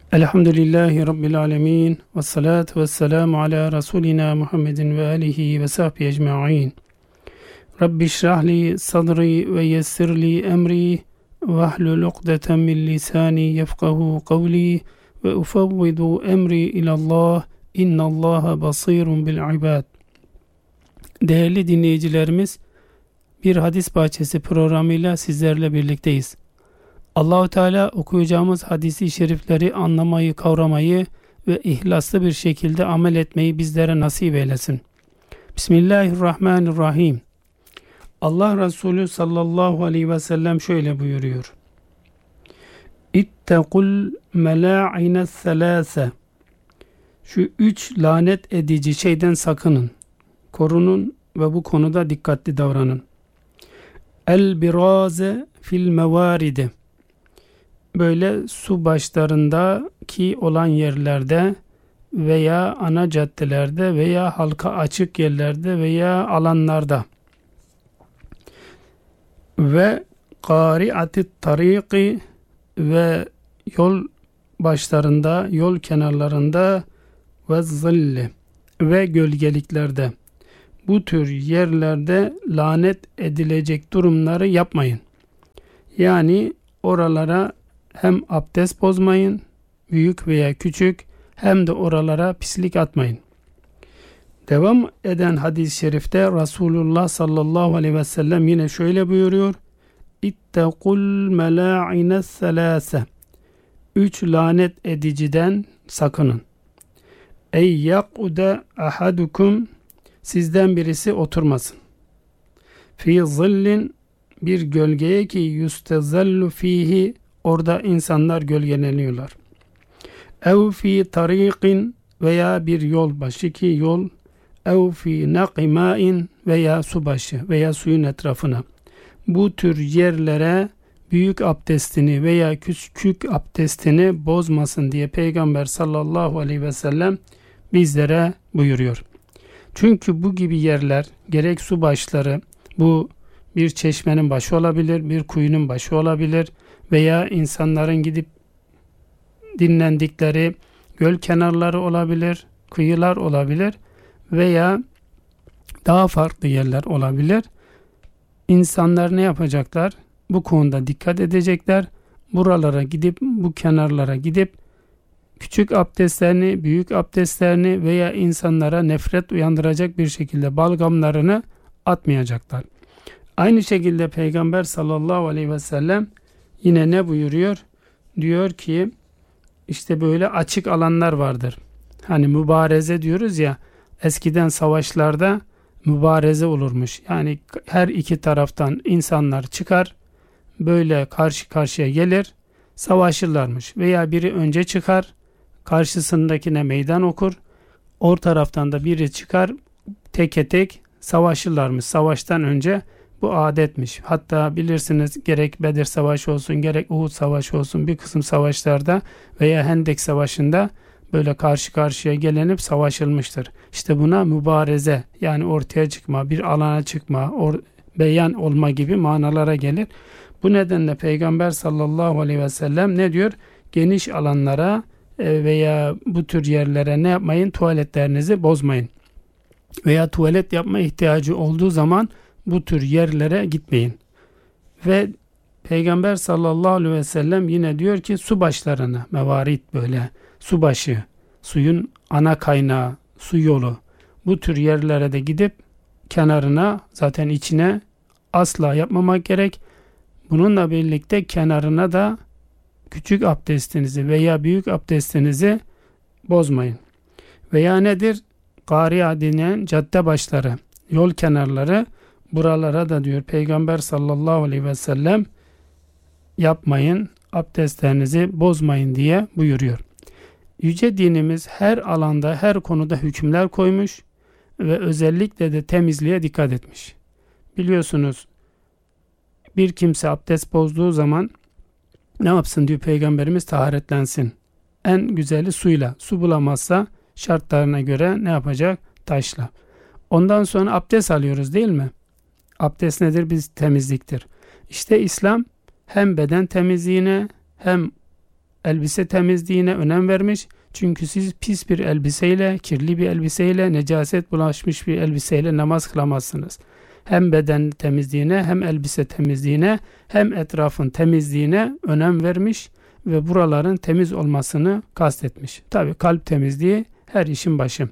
Elhamdülillahi Rabbil alemin. Ve salatu ve selamu ala Resulina Muhammedin ve alihi ve sahbihi ecma'in. Rabbi şrahli sadri ve yessirli emri ve ahlul ukdeten min lisani yefkahu kavli ve ufavvidu emri ilallah. İnnallaha basirun bil ibad. Değerli dinleyicilerimiz, bir hadis bahçesi programıyla sizlerle birlikteyiz. Allah-u Teala okuyacağımız hadisi şerifleri anlamayı, kavramayı ve ihlaslı bir şekilde amel etmeyi bizlere nasip eylesin. Bismillahirrahmanirrahim. Allah Resulü sallallahu aleyhi ve sellem şöyle buyuruyor. İttekul melâ'ine selâse. Şu 3 lanet edici şeyden sakının, korunun ve bu konuda dikkatli davranın. El-birâze fil mevaride. Böyle su başlarındaki olan yerlerde veya ana caddelerde veya halka açık yerlerde veya alanlarda ve qari'atit tariki ve yol başlarında, yol kenarlarında ve zilli ve gölgeliklerde, bu tür yerlerde lanet edilecek durumları yapmayın. Yani oralara hem abdest bozmayın, büyük veya küçük, hem de oralara pislik atmayın. Devam eden hadis-i şerifte Resulullah sallallahu aleyhi ve sellem yine şöyle buyuruyor. İttekul melâ'ine selâse. 3 lanet ediciden sakının. Ey yak'ude ahadukum. Sizden birisi oturmasın. Fi zillin, bir gölgeye ki yustezellu fihi, orada insanlar gölgeleniyorlar. Ev fi tariqin, veya bir yol başı ki yol, ev fi naqimain, veya su başı veya suyun etrafına. Bu tür yerlere büyük abdestini veya küçük abdestini bozmasın diye Peygamber sallallahu aleyhi ve sellem bizlere buyuruyor. Çünkü bu gibi yerler, gerek su başları, bu bir çeşmenin başı olabilir, bir kuyunun başı olabilir veya insanların gidip dinlendikleri göl kenarları olabilir, kıyılar olabilir veya daha farklı yerler olabilir. İnsanlar ne yapacaklar? Bu konuda dikkat edecekler. Buralara gidip, bu kenarlara gidip küçük abdestlerini, büyük abdestlerini veya insanlara nefret uyandıracak bir şekilde balgamlarını atmayacaklar. Aynı şekilde Peygamber sallallahu aleyhi ve sellem yine ne buyuruyor? Diyor ki işte böyle açık alanlar vardır. Hani mübareze diyoruz ya, eskiden savaşlarda mübareze olurmuş. Yani her iki taraftan insanlar çıkar, böyle karşı karşıya gelir, savaşırlarmış. Veya biri önce çıkar, karşısındakine meydan okur, o taraftan da biri çıkar, teke tek savaşırlarmış. Savaştan önce bu adetmiş. Hatta bilirsiniz, gerek Bedir Savaşı olsun, gerek Uhud Savaşı olsun, bir kısım savaşlarda veya Hendek Savaşı'nda böyle karşı karşıya gelinip savaşılmıştır. İşte buna mübareze, yani ortaya çıkma, bir alana çıkma, beyan olma gibi manalara gelir. Bu nedenle Peygamber sallallahu aleyhi ve sellem ne diyor? Geniş alanlara veya bu tür yerlere ne yapmayın? Tuvaletlerinizi bozmayın. Veya tuvalet yapma ihtiyacı olduğu zaman bu tür yerlere gitmeyin. Ve Peygamber sallallahu aleyhi ve sellem yine diyor ki su başlarına, mevarit, böyle su başı, suyun ana kaynağı, su yolu, bu tür yerlere de gidip kenarına, zaten içine asla yapmamak gerek. Bununla birlikte kenarına da küçük abdestinizi veya büyük abdestinizi bozmayın. Veya nedir? Kari'a denen cadde başları, yol kenarları, buralara da diyor Peygamber sallallahu aleyhi ve sellem yapmayın, abdestlerinizi bozmayın diye buyuruyor. Yüce dinimiz her alanda, her konuda hükümler koymuş ve özellikle de temizliğe dikkat etmiş. Biliyorsunuz, bir kimse abdest bozduğu zaman ne yapsın diyor Peygamberimiz? Taharetlensin. En güzeli suyla. Su bulamazsa şartlarına göre ne yapacak? Taşla. Ondan sonra abdest alıyoruz değil mi? Abdest nedir? Biz temizliktir. İşte İslam hem beden temizliğine hem elbise temizliğine önem vermiş. Çünkü siz pis bir elbiseyle, kirli bir elbiseyle, necaset bulaşmış bir elbiseyle namaz kılamazsınız. Hem beden temizliğine, hem elbise temizliğine, hem etrafın temizliğine önem vermiş ve buraların temiz olmasını kastetmiş. Tabii kalp temizliği her işin başı.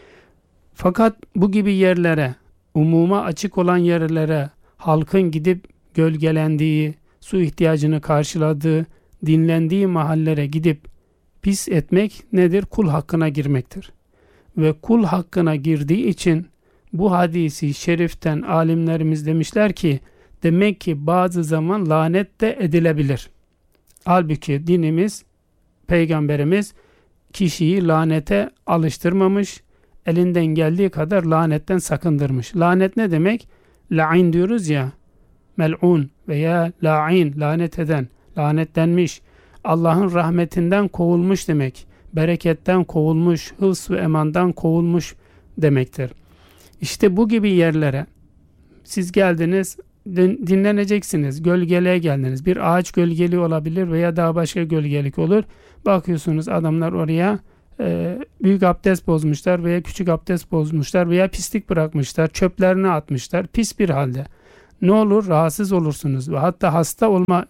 Fakat bu gibi yerlere, umuma açık olan yerlere, halkın gidip gölgelendiği, su ihtiyacını karşıladığı, dinlendiği mahallere gidip pis etmek nedir? Kul hakkına girmektir. Ve kul hakkına girdiği için bu hadisi şeriften alimlerimiz demişler ki, demek ki bazı zaman lanet de edilebilir. Halbuki dinimiz, peygamberimiz kişiyi lanete alıştırmamış, elinden geldiği kadar lanetten sakındırmış. Lanet ne demek? La'in diyoruz ya, mel'un veya la'in, lanet eden, lanetlenmiş, Allah'ın rahmetinden kovulmuş demek, bereketten kovulmuş, hıfz ve emandan kovulmuş demektir. İşte bu gibi yerlere siz geldiniz, dinleneceksiniz, gölgeliğe geldiniz. Bir ağaç gölgeliği olabilir veya daha başka gölgelik olur. Bakıyorsunuz adamlar oraya büyük abdest bozmuşlar veya küçük abdest bozmuşlar veya pislik bırakmışlar, çöplerini atmışlar, pis bir halde. Ne olur? Rahatsız olursunuz ve hatta hasta olma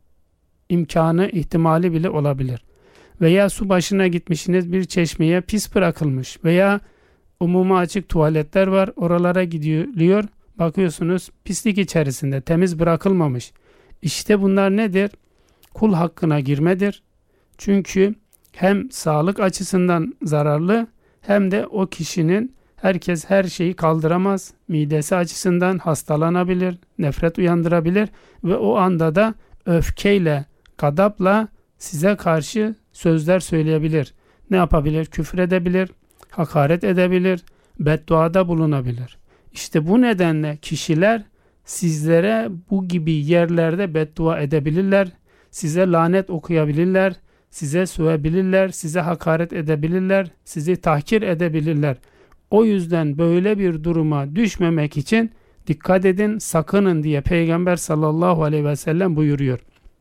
imkanı, ihtimali bile olabilir. Veya su başına gitmişsiniz, bir çeşmeye pis bırakılmış veya umuma açık tuvaletler var, oralara gidiliyor, bakıyorsunuz pislik içerisinde, temiz bırakılmamış. İşte bunlar nedir? Kul hakkına girmedir. Çünkü hem sağlık açısından zararlı, hem de o kişinin, herkes her şeyi kaldıramaz, midesi açısından hastalanabilir, nefret uyandırabilir ve o anda da öfkeyle, gadapla size karşı sözler söyleyebilir. Ne yapabilir? Küfür edebilir, hakaret edebilir, bedduada bulunabilir. İşte bu nedenle kişiler sizlere bu gibi yerlerde beddua edebilirler, size lanet okuyabilirler, size sövebilirler, size hakaret edebilirler, sizi tahkir edebilirler. O yüzden böyle bir duruma düşmemek için dikkat edin, sakının diye Peygamber sallallahu aleyhi ve sellem buyuruyor.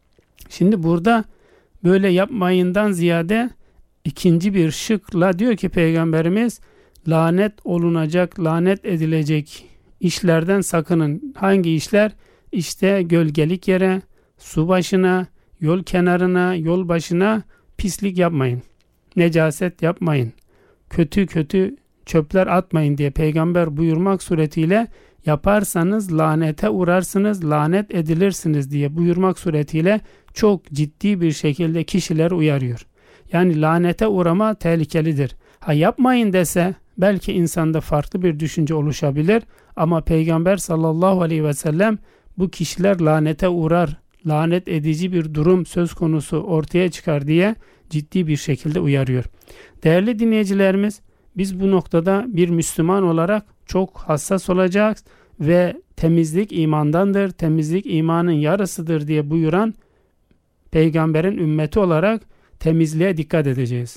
Şimdi burada böyle yapmayından ziyade ikinci bir şıkla diyor ki Peygamberimiz, lanet olunacak, lanet edilecek işlerden sakının. Hangi işler? İşte gölgelik yere, su başına, yol kenarına, yol başına pislik yapmayın. Necaset yapmayın. Kötü kötü çöpler atmayın diye Peygamber buyurmak suretiyle yaparsanız lanete uğrarsınız, lanet edilirsiniz diye buyurmak suretiyle çok ciddi bir şekilde kişileri uyarıyor. Yani lanete uğrama tehlikelidir. Ha yapmayın dese belki insanda farklı bir düşünce oluşabilir ama Peygamber sallallahu aleyhi ve sellem bu kişiler lanete uğrar, lanet edici bir durum söz konusu ortaya çıkar diye ciddi bir şekilde uyarıyor. Değerli dinleyicilerimiz, biz bu noktada bir Müslüman olarak çok hassas olacağız ve temizlik imandandır, temizlik imanın yarısıdır diye buyuran Peygamberin ümmeti olarak temizliğe dikkat edeceğiz.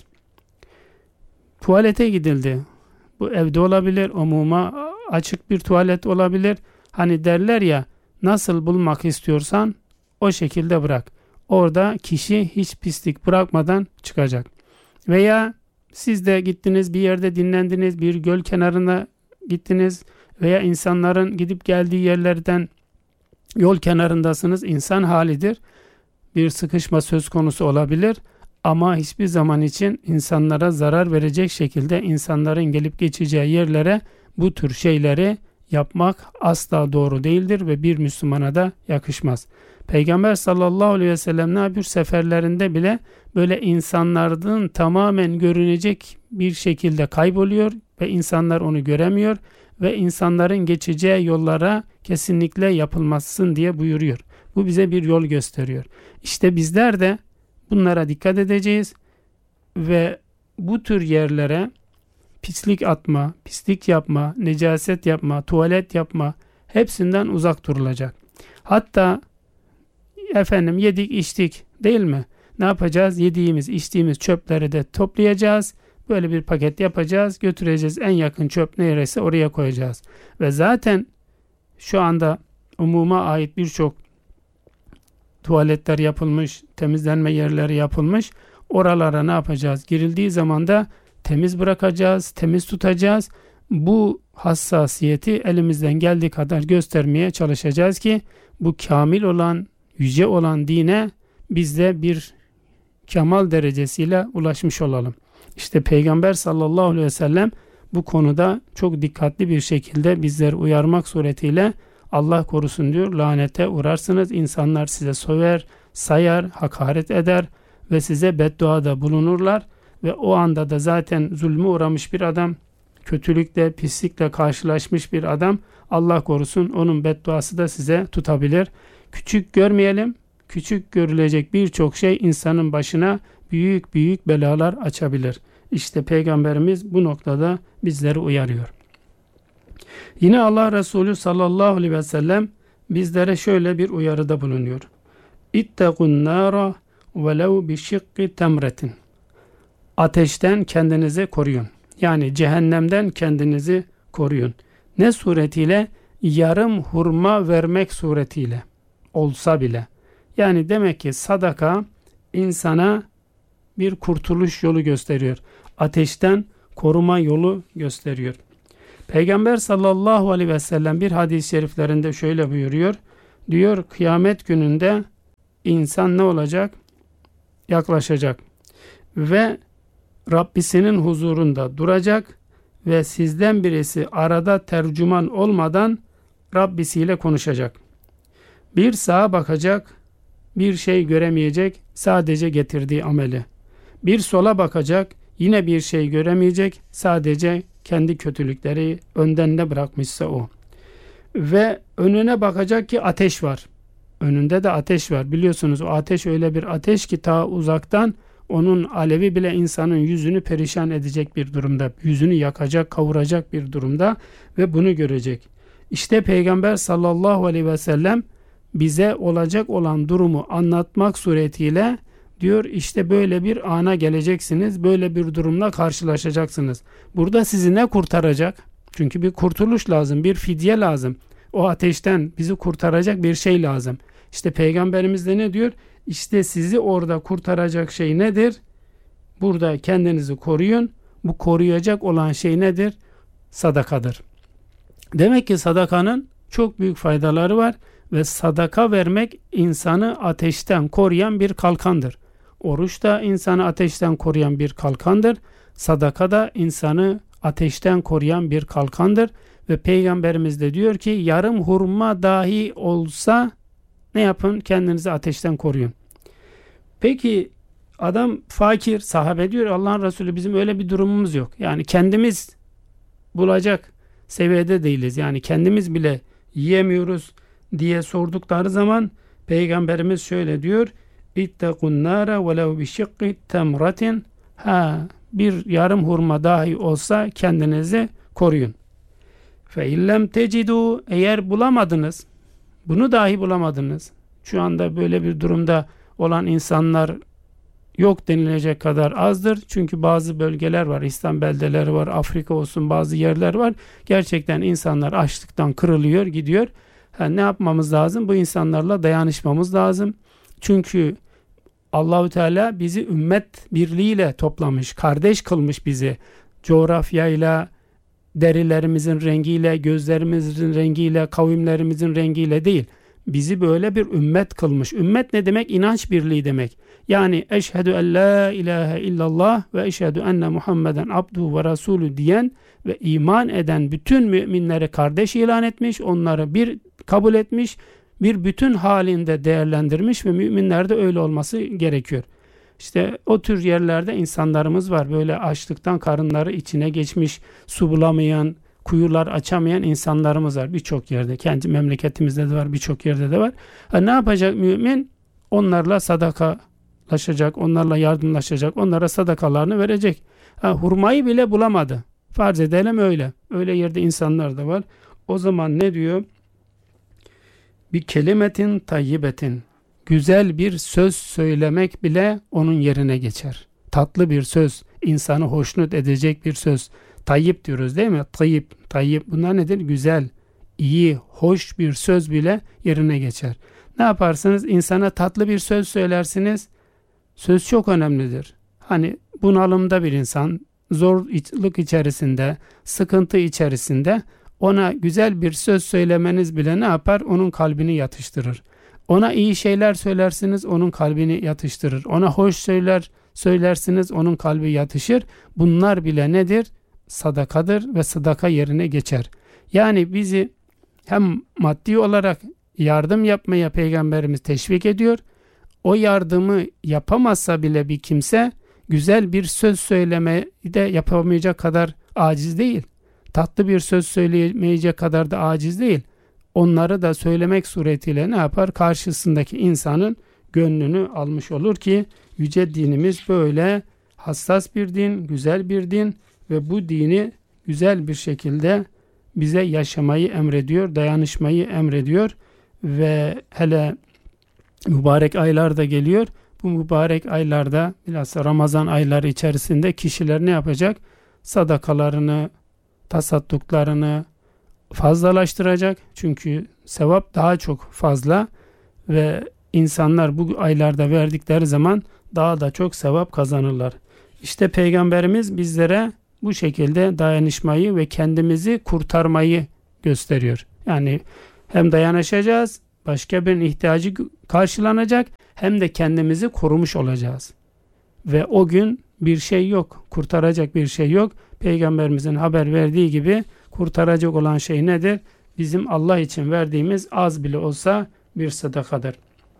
Tuvalete gidildi. Bu evde olabilir, umuma açık bir tuvalet olabilir. Hani derler ya, nasıl bulmak istiyorsan o şekilde bırak. Orada kişi hiç pislik bırakmadan çıkacak. Veya siz de gittiniz bir yerde dinlendiniz, bir göl kenarına gittiniz veya insanların gidip geldiği yerlerden yol kenarındasınız. İnsan halidir. Bir sıkışma söz konusu olabilir ama hiçbir zaman için insanlara zarar verecek şekilde insanların gelip geçeceği yerlere bu tür şeyleri yapmak asla doğru değildir ve bir Müslümana da yakışmaz. Peygamber sallallahu aleyhi ve sellem ne yapıyor? Seferlerinde bile böyle insanların tamamen görünecek bir şekilde kayboluyor ve insanlar onu göremiyor ve insanların geçeceği yollara kesinlikle yapılmasın diye buyuruyor. Bu bize bir yol gösteriyor. İşte bizler de bunlara dikkat edeceğiz ve bu tür yerlere pislik atma, pislik yapma, necaset yapma, tuvalet yapma hepsinden uzak durulacak. Hatta yedik içtik değil mi? Ne yapacağız? Yediğimiz içtiğimiz çöpleri de toplayacağız. Böyle bir paket yapacağız, götüreceğiz. En yakın çöp neresi oraya koyacağız. Ve zaten şu anda umuma ait birçok tuvaletler yapılmış, temizlenme yerleri yapılmış. Oralara ne yapacağız? Girildiği zaman da temiz bırakacağız, temiz tutacağız. Bu hassasiyeti elimizden geldiği kadar göstermeye çalışacağız ki bu kamil olan, yüce olan dine biz de bir kemal derecesiyle ulaşmış olalım. İşte Peygamber sallallahu aleyhi ve sellem bu konuda çok dikkatli bir şekilde bizleri uyarmak suretiyle Allah korusun diyor, lanete uğrarsınız. İnsanlar size söver, sayar, hakaret eder ve size bedduada bulunurlar ve o anda da zaten zulmü uğramış bir adam, kötülükle, pislikle karşılaşmış bir adam, Allah korusun onun bedduası da size tutabilir. Küçük görmeyelim. Küçük görülecek birçok şey insanın başına büyük büyük belalar açabilir. İşte Peygamberimiz bu noktada bizleri uyarıyor. Yine Allah Resulü sallallahu aleyhi ve sellem bizlere şöyle bir uyarıda bulunuyor. İttekun nâra velev bişikki temretin. Ateşten kendinizi koruyun. Yani cehennemden kendinizi koruyun. Ne suretiyle? Yarım hurma vermek suretiyle olsa bile. Yani demek ki sadaka insana bir kurtuluş yolu gösteriyor. Ateşten koruma yolu gösteriyor. Peygamber sallallahu aleyhi ve sellem bir hadis-i şeriflerinde şöyle buyuruyor. Diyor, kıyamet gününde insan ne olacak? Yaklaşacak ve Rabbisinin huzurunda duracak ve sizden birisi arada tercüman olmadan Rabbisiyle konuşacak. Bir sağa bakacak, bir şey göremeyecek, sadece getirdiği ameli. Bir sola bakacak, yine bir şey göremeyecek, sadece kendi kötülükleri önden ne bırakmışsa o. Ve önüne bakacak ki ateş var. Önünde de ateş var. Biliyorsunuz o ateş öyle bir ateş ki ta uzaktan onun alevi bile insanın yüzünü perişan edecek bir durumda. Yüzünü yakacak, kavuracak bir durumda ve bunu görecek. İşte Peygamber sallallahu aleyhi ve sellem bize olacak olan durumu anlatmak suretiyle diyor, işte böyle bir ana geleceksiniz, böyle bir durumla karşılaşacaksınız. Burada sizi ne kurtaracak? Çünkü bir kurtuluş lazım, bir fidye lazım. O ateşten bizi kurtaracak bir şey lazım. İşte Peygamberimiz de ne diyor? İşte sizi orada kurtaracak şey nedir? Burada kendinizi koruyun. Bu koruyacak olan şey nedir? Sadakadır. Demek ki sadakanın çok büyük faydaları var ve sadaka vermek insanı ateşten koruyan bir kalkandır. Oruç da insanı ateşten koruyan bir kalkandır. Sadaka da insanı ateşten koruyan bir kalkandır. Ve Peygamberimiz de diyor ki yarım hurma dahi olsa ne yapın? Kendinizi ateşten koruyun. Peki adam fakir, sahabe diyor Allah'ın Resulü bizim öyle bir durumumuz yok. Yani kendimiz bulacak seviyede değiliz. Yani kendimiz bile yiyemiyoruz diye sordukları zaman Peygamberimiz şöyle diyor. İttekun nâre velev bişikki temratin. Bir yarım hurma dahi olsa kendinizi koruyun. Fe illem tecidu, eğer bulamadınız, bunu dahi bulamadınız. Şu anda böyle bir durumda olan insanlar yok denilecek kadar azdır. Çünkü bazı bölgeler var, İslam beldeleri var, Afrika olsun bazı yerler var. Gerçekten insanlar açlıktan kırılıyor, gidiyor. Ne yapmamız lazım? Bu insanlarla dayanışmamız lazım. Çünkü Allahu Teala bizi ümmet birliğiyle toplamış, kardeş kılmış bizi. Coğrafyayla, derilerimizin rengiyle, gözlerimizin rengiyle, kavimlerimizin rengiyle değil. Bizi böyle bir ümmet kılmış. Ümmet ne demek? İnanç birliği demek. Yani eşhedü en la ilahe illallah ve eşhedü enne Muhammeden abduhu ve rasulü diyen ve iman eden bütün müminleri kardeş ilan etmiş, onları bir kabul etmiş, bir bütün halinde değerlendirmiş ve müminlerde öyle olması gerekiyor. İşte o tür yerlerde insanlarımız var. Böyle açlıktan karınları içine geçmiş, su bulamayan, kuyular açamayan insanlarımız var birçok yerde. Kendi memleketimizde de var, birçok yerde de var. Ne yapacak mümin? Onlarla sadakalaşacak, onlarla yardımlaşacak, onlara sadakalarını verecek. Hurmayı bile bulamadı. Farz edelim öyle. Öyle yerde insanlar da var. O zaman ne diyor? Bir kelimetin tayyibetin. Güzel bir söz söylemek bile onun yerine geçer. Tatlı bir söz, insanı hoşnut edecek bir söz. Tayyip diyoruz değil mi? Tayyip. Bunlar nedir? Güzel, iyi, hoş bir söz bile yerine geçer. Ne yaparsınız? İnsana tatlı bir söz söylersiniz. Söz çok önemlidir. Hani bunalımda bir insan, zorluk içerisinde, sıkıntı içerisinde, ona güzel bir söz söylemeniz bile ne yapar? Onun kalbini yatıştırır. Ona iyi şeyler söylersiniz, onun kalbini yatıştırır. Ona hoş söylersiniz, onun kalbi yatışır. Bunlar bile nedir? Sadakadır ve sadaka yerine geçer. Yani bizi hem maddi olarak yardım yapmaya Peygamberimiz teşvik ediyor. O yardımı yapamazsa bile bir kimse güzel bir söz söylemeyi de yapamayacak kadar aciz değil. Tatlı bir söz söyleyemeyecek kadar da aciz değil. Onları da söylemek suretiyle ne yapar? Karşısındaki insanın gönlünü almış olur ki yüce dinimiz böyle hassas bir din, güzel bir din ve bu dini güzel bir şekilde bize yaşamayı emrediyor, dayanışmayı emrediyor ve hele mübarek aylar da geliyor. Bu mübarek aylarda, bilhassa Ramazan ayları içerisinde kişiler ne yapacak? Sadakalarını, tasadduklarını fazlalaştıracak. Çünkü sevap daha çok fazla ve insanlar bu aylarda verdikleri zaman daha da çok sevap kazanırlar. İşte Peygamberimiz bizlere bu şekilde dayanışmayı ve kendimizi kurtarmayı gösteriyor. Yani hem dayanışacağız, başka birinin ihtiyacı karşılanacak, hem de kendimizi korumuş olacağız. Ve o gün bir şey yok, kurtaracak bir şey yok. Peygamberimizin haber verdiği gibi kurtaracak olan şey nedir? Bizim Allah için verdiğimiz az bile olsa bir sadakadır.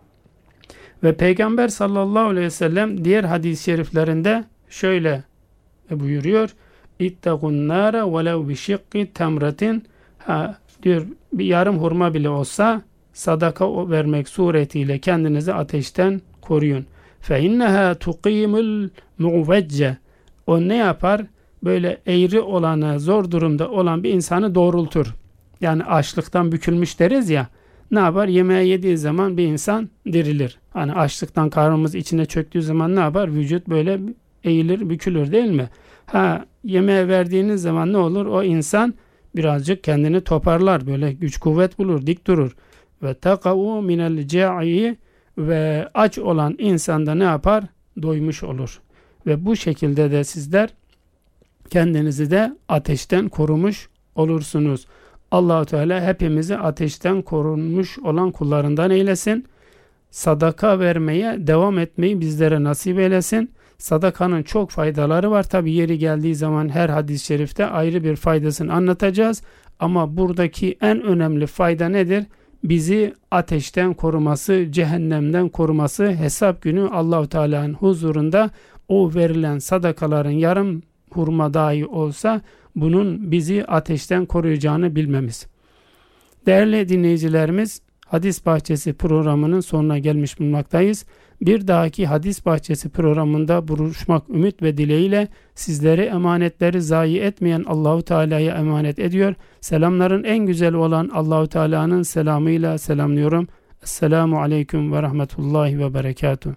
Ve Peygamber sallallahu aleyhi ve sellem diğer hadis-i şeriflerinde şöyle buyuruyor. İttakun nâre velev bişikki temretin. Diyor, bir yarım hurma bile olsa sadaka vermek suretiyle kendinizi ateşten koruyun. Fe inneha tuqimul mu'vecce. O ne yapar? Böyle eğri olanı, zor durumda olan bir insanı doğrultur. Yani açlıktan bükülmüş deriz ya. Ne yapar? Yemeği yediği zaman bir insan dirilir. Hani açlıktan karnımız içine çöktüğü zaman ne yapar? Vücut böyle eğilir, bükülür değil mi? Yemeğe verdiğiniz zaman ne olur? O insan birazcık kendini toparlar. Böyle güç kuvvet bulur, dik durur. Ve takavu minel ca'i, ve aç olan insan da ne yapar? Doymuş olur. Ve bu şekilde de sizler kendinizi de ateşten korumuş olursunuz. Allah-u Teala hepimizi ateşten korunmuş olan kullarından eylesin. Sadaka vermeye devam etmeyi bizlere nasip eylesin. Sadakanın çok faydaları var. Tabi yeri geldiği zaman her hadis-i şerifte ayrı bir faydasını anlatacağız. Ama buradaki en önemli fayda nedir? Bizi ateşten koruması, cehennemden koruması, hesap günü Allah-u Teala'nın huzurunda o verilen sadakaların yarım hurma dahi olsa bunun bizi ateşten koruyacağını bilmemiz. Değerli dinleyicilerimiz, Hadis Bahçesi programının sonuna gelmiş bulunmaktayız. Bir dahaki Hadis Bahçesi programında buluşmak ümit ve dileğiyle sizlere emanetleri zayi etmeyen Allahu Teala'ya emanet ediyor. Selamların en güzel olan Allahu Teala'nın selamıyla selamlıyorum. Esselamu aleyküm ve rahmetullahi ve berekatuhu.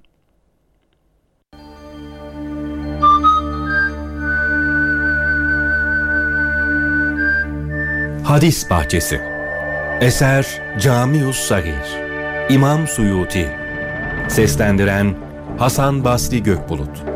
Hadis Bahçesi. Eser Camius Sagir. İmam Suyuti. Seslendiren Hasan Basri Gökbulut.